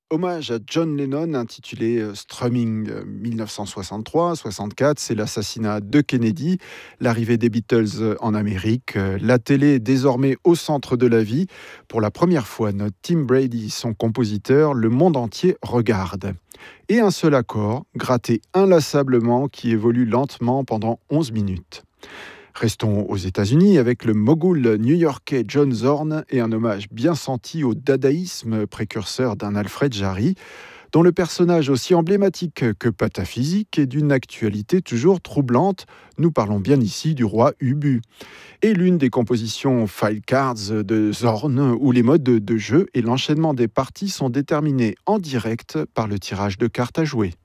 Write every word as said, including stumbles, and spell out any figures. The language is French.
Hommage à John Lennon intitulé euh, Strumming euh, dix-neuf cent soixante-trois soixante-quatre, c'est l'assassinat de Kennedy, l'arrivée des Beatles euh, en Amérique, euh, la télé est désormais au centre de la vie. Pour la première fois, notre Tim Brady, son compositeur, le monde entier regarde. Et un seul accord, gratté inlassablement, qui évolue lentement pendant onze minutes. Restons aux États-Unis avec le mogul new-yorkais John Zorn et un hommage bien senti au dadaïsme précurseur d'un Alfred Jarry, dont le personnage aussi emblématique que pataphysique est d'une actualité toujours troublante. Nous parlons bien ici du roi Ubu. Et l'une des compositions File Cards de Zorn, où les modes de jeu et l'enchaînement des parties sont déterminés en direct par le tirage de cartes à jouer.